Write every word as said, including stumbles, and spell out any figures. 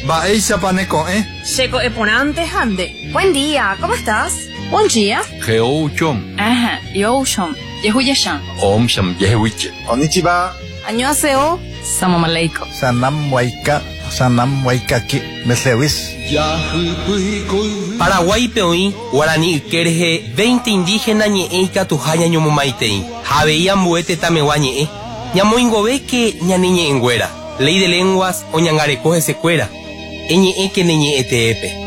Va eisa paneco, ¿eh? Checo eponante hande. Buen día, ¿cómo estás? Buen día. Geo chom. Ajá, yo shom. Yehuyashan. Om sham yehuiche. Konnichiwa. Annyeonghaseyo. Salam aleikum. Sanam waika. Sanam waikaki. Meslewis. Paraguay peoí, guaraní kerje, veinte indígenas ñe'e katuhaya ñomomaitei. Javeía muete tamewa ñe'e. Ñamoingove que ñaniñe engüera. Ley de lenguas o ñangarecoge secuera. Eñe'e que neñe'e teepe.